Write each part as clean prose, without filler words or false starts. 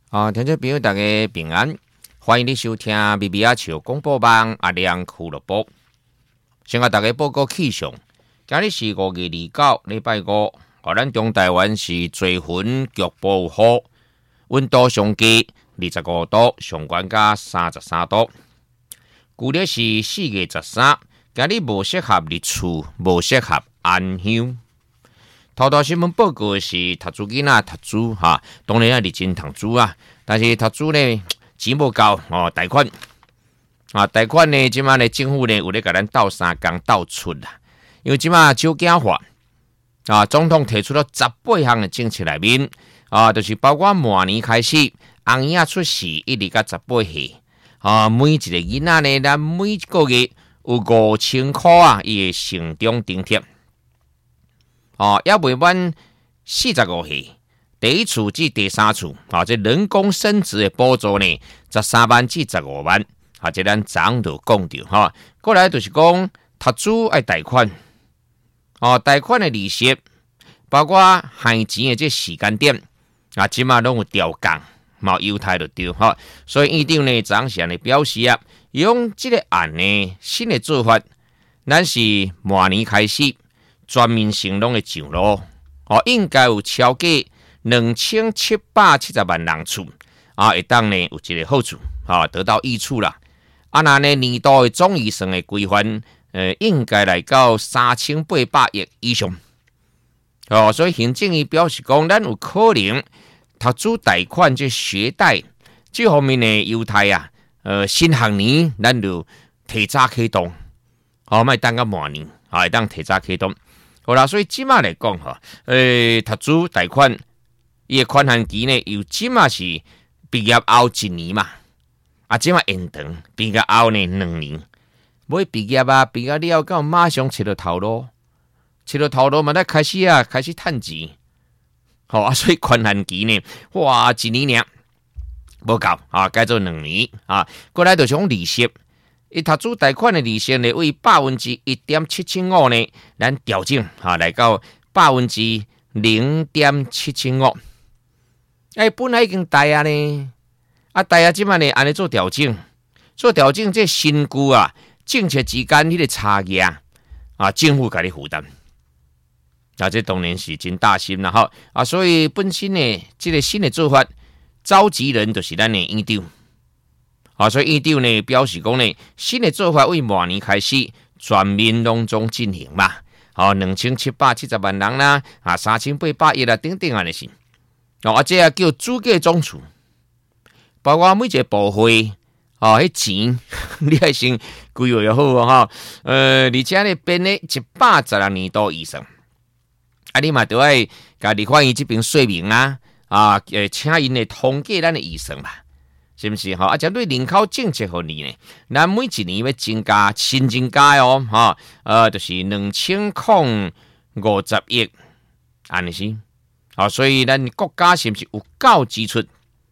听众朋友大家平安，欢迎你收听米米亚球广播网阿亮俱乐部。先甲大家报告气象，今日是5月29礼拜五，咱中台湾是多云局部有雨，温度上低25度，上悬加33度。旧历是4月13，今日无适合日出，无适合安乡。头条新闻报告的是读书囡仔读书哈，当然也认真读书啊，但是读书呢钱无够贷款贷款呢，即马呢政府呢有咧甲咱斗3工斗出啦，因为即马少子化总统提出了18项的政策内面就是包括明年开始红婴出世一直到18岁每一个囡仔呢，咱每个月有5000块伊的成长津贴。也未满45岁，第一次至第三次这人工生殖的补助呢，13万至15万这咱昨就讲到过来就是讲读书爱贷款贷款的利息，包括还钱的这时间点即马拢有调降，冇优待就对所以院长呢昨时呢表示用这个案呢新的做法，咱是明年开始。全面性拢会上路应该有超过2770万人次会当呢有一个好处得到益处啦。那呢年度的总预算的规范应该来到3800亿以上所以行政院表示讲，咱有可能读书贷款这学贷这方面的优待新学年咱就提早启动莫等到明年会当提早启动。好啦，所以即马来讲读书贷款伊的宽限期呢，由即马是毕业后1年嘛，即马延长毕业后呢2年，要毕业毕业了后马上找到头路嘛，咱开始趁钱，所以宽限期呢，哇1年无够改做2年过来就是讲利息。伊读书贷款的利息呢，为1.775%呢，咱调整来到0.775%。本来已经贷呢，贷即摆呢安尼做调整，这身躯政策之间迄个差异政府家己负担。这当然是真大心啦所以本身呢，这个新的做法，召集人就是咱的院长。所以院长呢表示讲呢，新的做法为明年开始全面拢总进行嘛，2770万人啦3800亿啦等等安尼是这叫主计总处，包括每一个部会迄钱你还先规划好而且呢编咧112年度以上你嘛都要甲立法院这边说明请因来通过咱的预算嘛，是不是针对人口政策方面呢，咱每一年要增加新增加就是2050亿安尼是所以咱国家是不是有够支出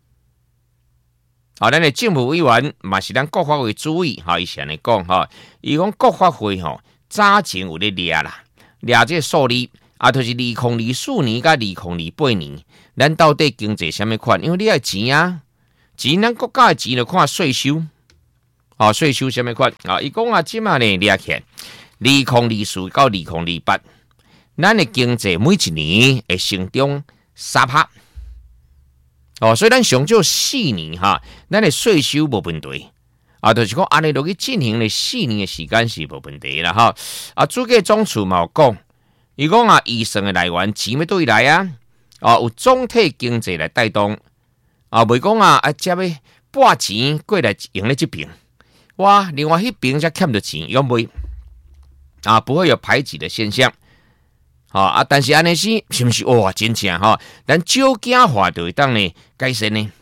咱的政府委员嘛是咱国发会主委伊是安尼讲伊讲国发会早前有咧抓这个数字就是2024年甲2028年咱到底经济什么款，因为你要钱钱咱国家的钱就看税收税收什么款伊讲即马呢抓起来2024到2028咱的经济每一年会成长 3%所以咱上少4年咱的税收无问题就是讲安尼落去进行了4年的时间是无问题啦主计总处嘛有讲，伊讲预算的来源钱要对来有总体经济来带动袂讲接要拨钱过来用咧这边，哇，另外迄边才欠着钱，用袂不会有排挤的现象但是安尼是不是哇真正咱少子化就会当呢改善呢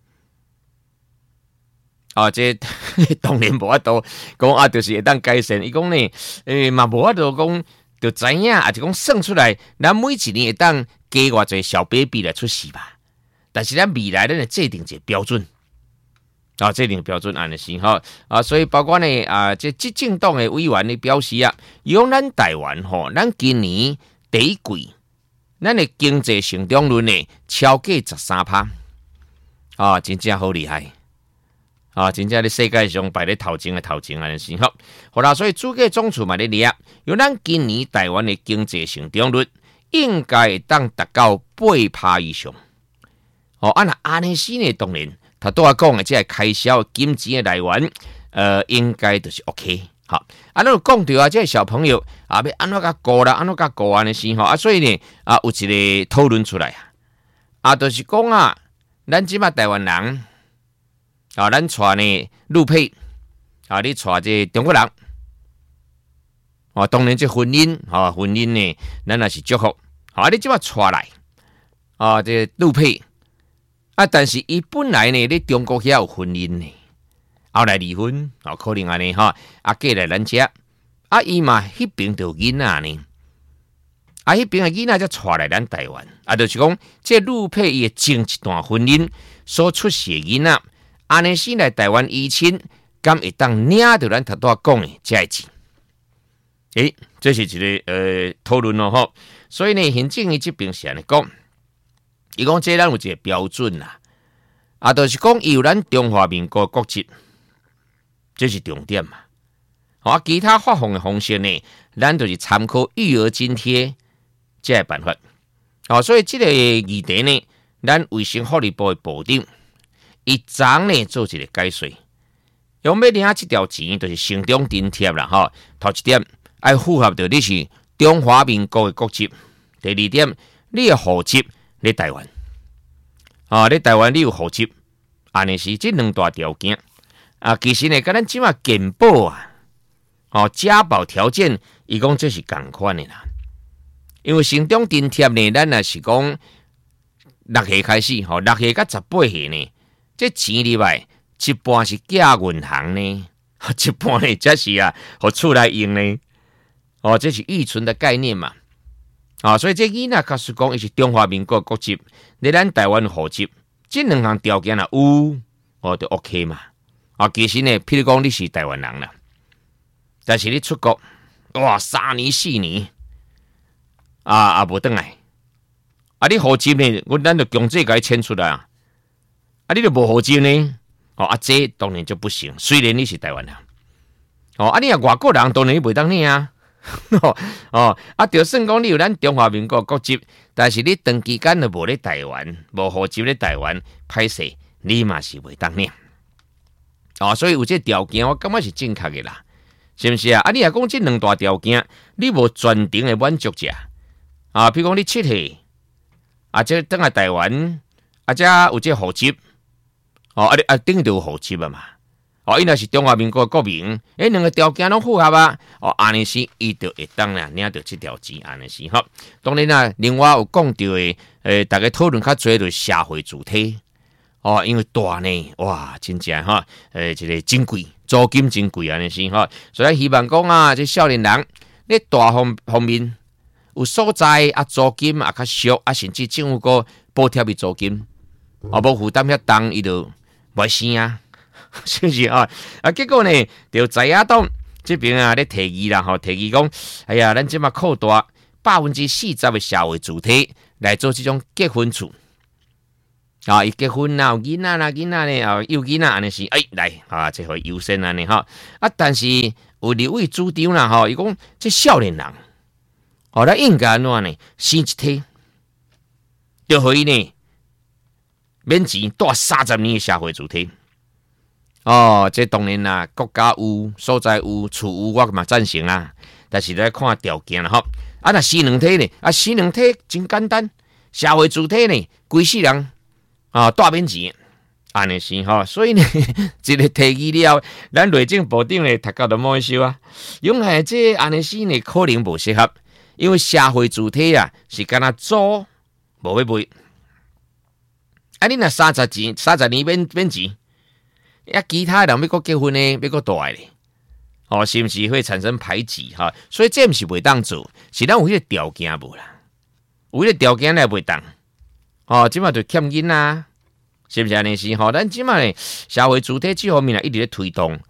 这当然无法度讲就是会当改善，伊讲呢嘛无法度讲就知影就讲算出来，咱每一年会当加偌侪小 baby 来出世吧。但是咱未来咱的制定一个标准制定标准安尼是所以包括呢这执政党的委员呢表示伊讲咱台湾咱今年第一季咱的经济成长率呢超过 13%。 真正好厉害。真正咧世界上排咧头前的头前安尼是好。好啦，所以主计总处嘛咧列，由咱今年台湾的经济成长率应该会当达到8%以上。安尼是呢，当然，他拄仔讲的即个开销金钱的来源，应该就是 OK。好，咱有讲到即个小朋友要安怎甲顾啦，安怎甲顾安尼是所以呢，有一个讨论出来就是讲咱即马台湾人。咱带呢陆配你带这中国人当然这婚姻呢，咱也是祝福你即马带来这陆配但是伊本来呢，咧中国遐有婚姻呢，后来离婚可能安尼嫁来咱遮伊嘛迄边就有囡仔呢，迄边的囡仔才带来咱台湾就是讲这陆配伊经一段婚姻所出世的囡仔。安尼先来台湾依亲，敢会当领到咱头拄讲的这一字？这是一个讨论咯所以呢，行政院这边是安尼讲，伊讲这咱有一个标准啦，就是讲伊有咱中华民国国籍，这是重点嘛。其他发放的方式呢，咱就是参考育儿津贴这个办法。所以这个议题呢，咱卫生福利部的部长。伊昨呢做一个解说，用要领这条钱就是成长津贴啦头一点要符合到你是中华民国的国籍，第二点你的户籍在台湾，你台湾你有户籍，安尼是这两大条件其实呢，跟咱即马健保家保条件，伊讲这是同款的啦，因为成长津贴呢，咱也是讲6岁开始6岁到18岁呢。这钱里来，一半是寄银行呢，一半呢则是互厝来用呢。这是预存的概念嘛。所以这囡仔假使讲伊是中华民国国籍，你咱台湾户籍，这两项条件有，就 OK 嘛。其实呢，譬如讲你是台湾人啦，但是你出国，3年4年，无转来，你户籍呢，咱就强制甲伊迁出来你就无户籍呢？这当然就不行。虽然你是台湾人，你若外国人，当然你袂当领就算讲你有咱中华民国国籍，但是你长期间就无咧台湾，无户籍咧台湾，歹势，你嘛是袂当领。所以有这条件，我感觉是正确的啦，是不是你若讲这两大条件，你无全程的满足者比如讲你7岁这等来台湾这有这户籍。等于就有户籍嘛。伊若是中华民国国民，两个条件拢符合安尼是伊就会当领到这条钱，安尼是当然另外有讲到的，大家讨论较多就是社会主体因为大呢，真正这个真贵，租金真贵安尼是所以希望讲这少年人咧大方面有所在租金较俗甚至政府个补贴伊租金，无负担遐重，伊就袂生是不是结果呢，就在野党这边咧提议啦，提议讲，哎呀，咱即马扩大40%的社会主体来做这种结婚处伊结婚有囡仔啦，囡仔呢有囡仔安尼是来这回优先安尼但是有立委主张啦伊讲这少年人咱应该安怎呢？生一体，就可以呢免钱带30年的社会主体。这当然啦，国家有，所在有，厝有，我嘛赞成啦。但是咧看条件啦那生两体呢？生两体真简单，社会主体呢，规世人带免钱，安尼是所以呢，一个提议了，咱内政部长呢，读到都冇笑因为这安尼是呢，可能无适合，因为社会主体是敢若租，无要卖。你若30年免钱。其他人要搁结婚呢，要搁大咧，是不是会产生排挤所以这不是袂当做，是咱有迄个条件无啦，有迄个条件来袂当，即马就欠囡仔，是不是安尼是咱即马呢社会主体这方面一直咧推动，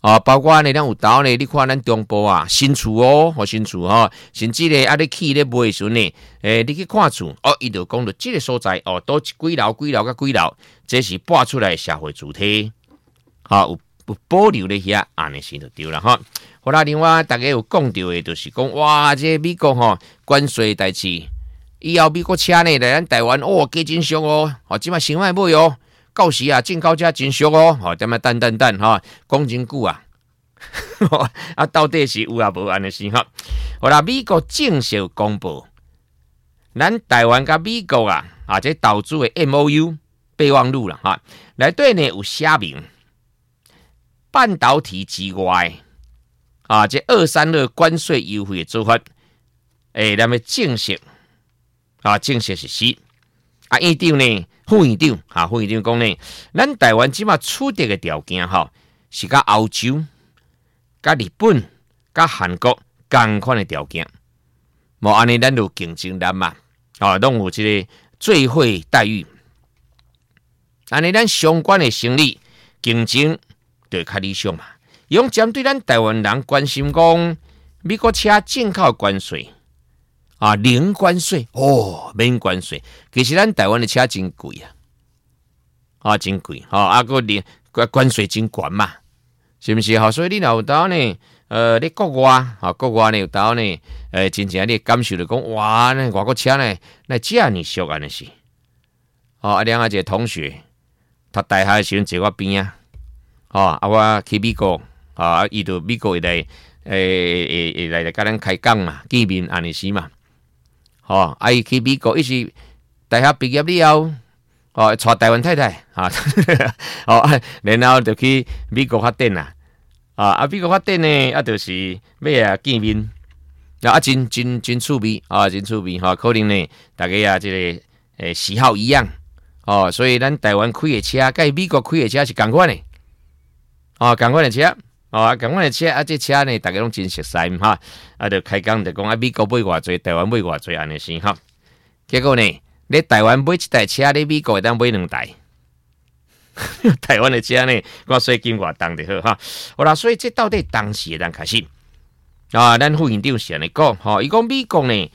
包括呢，咱有岛呢，你看咱中部啊，新厝哦，新厝吼，甚至咧啊，你起咧卖时呢，你去看厝哦，伊就讲到这个所在哦，都几楼甲几楼，这是播出来的社会主体，有保留咧遐，安尼是就对了哈。好啦，另外大家有讲到的，就是讲哇，这美国吼关税代志，以后美国车呢来咱台湾哦，加真俗哦，即马先卖买哦。到时啊，进口车真俗哦，点么等哈，讲真久啊，啊，到底是有啊无安尼是哈？好啦，美国正式公布，咱台湾甲美国啊，这投资的 MOU 备忘录啦哈，内底呢有写明，半导体之外这232关税优惠的做法，咱们正式实施。院长呢？副院长讲呢，咱台湾即马处理的条件是甲欧洲、甲日本、甲韩国同款的条件，无安尼咱就竞争力嘛，拢有这个最惠待遇，安尼咱相关的生意竞争就会较理想嘛。用针对咱台湾人关心讲美国车进口关税。零关税免关税，其实咱台湾的车真贵真贵个关税真悬嘛，是不是所以你若有当呢，你国外呢有当呢，真正你感受到讲哇，那外国车呢，那这样俗安尼是，另外一个同学，读大学的时阵坐我边我去美国伊就美国会来甲咱开讲嘛，见面安尼是嘛。伊去美国，伊是大学毕业了后，娶台湾太太然后就去美国发展啦。美国发展呢，就是要见面，真趣味真趣味可能呢，大家这个喜好一样所以咱台湾开的车，甲美国开的车是同款的同款的车。同款的车这车呢，大家拢真熟悉哈。就开讲就讲美国买偌济，台湾买偌济安尼先哈。结果呢，你台湾买一台车，你美国会当买2台。台湾的车呢，我税金偌重就好哈。好啦，所以这到底当时会当开始咱副院长是安尼讲伊讲美国呢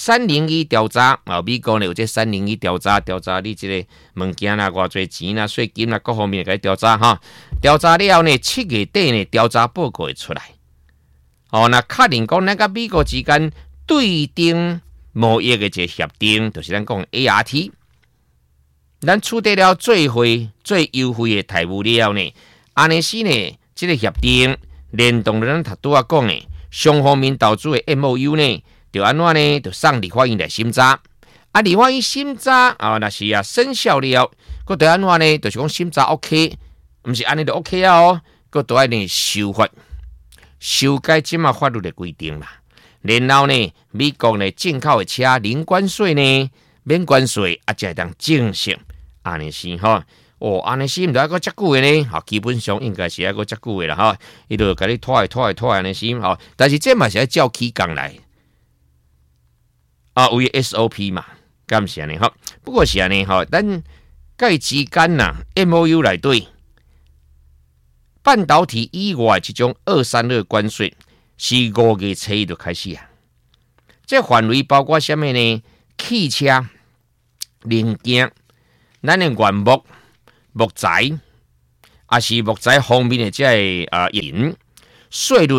301调查美国呢有这301调查你这个物件啦，偌济钱啦、税金啦各方面给调查调查了后呢，7月底呢调查报告会出来。那确认讲咱甲美国之间对定贸易的这协定，就是咱讲 ART， 咱处理了最优惠的台务了后呢，安尼是呢，这个协定联动了咱头拄讲的。双方面投资的 MOU 呢，就安怎呢？就送立法院来审查。立法院审查那是生效了，佮就安怎呢？就是讲审查 OK， 不是安尼就 OK佮就爱呢修改即马法律的规定嘛。然后呢，美国呢进口的车零关税呢，免关税才会当正式安尼是安尼是毋得还阁遮久的呢？基本上应该是还阁遮久的啦伊就甲你拖安尼是但是这嘛是要照起工来为 SOP 嘛，敢是安尼不过是安尼咱介之间MOU 内底半导体以外这种232关税是5月初一就开始这范围包括什么呢？汽车零件，咱的原木材，是木材方面的这银税率